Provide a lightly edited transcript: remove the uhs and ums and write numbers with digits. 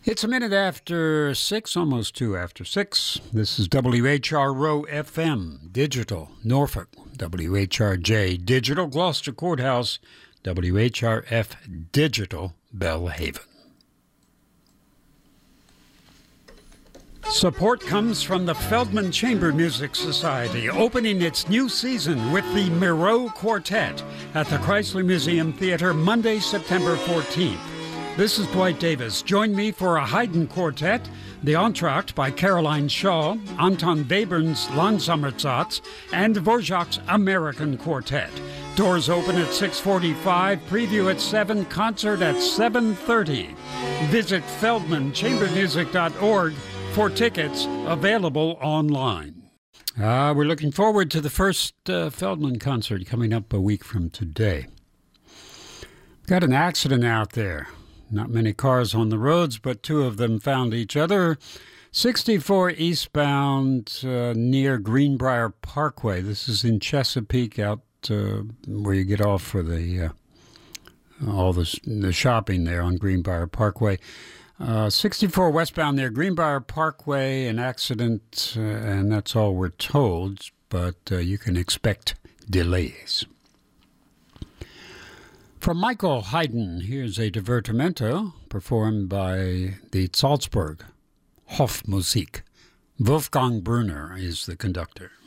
It's a minute after 6, almost 2 after 6. This is WHRO FM, Digital, Norfolk, WHRJ, Digital, Gloucester Courthouse, WHRF, Digital, Belhaven. Support comes from the Feldman Chamber Music Society, opening its new season with the Miro Quartet at the Chrysler Museum Theater Monday, September 14th. This is Dwight Davis. Join me for a Haydn Quartet, the Entr'acte by Caroline Shaw, Anton Webern's Langsammersatz, and Dvorak's American Quartet. Doors open at 6:45, preview at 7, concert at 7:30. Visit feldmanchambermusic.org for tickets available online. We're looking forward to the first Feldman concert coming up a week from today. Got an accident out there. Not many cars on the roads, but two of them found each other. 64 eastbound near Greenbrier Parkway. This is in Chesapeake, out where you get off for the all the shopping there on Greenbrier Parkway. 64 westbound near Greenbrier Parkway, an accident, and that's all we're told, but you can expect delays. From Michael Haydn, here's a divertimento performed by the Salzburg Hofmusik. Wolfgang Brunner is the conductor.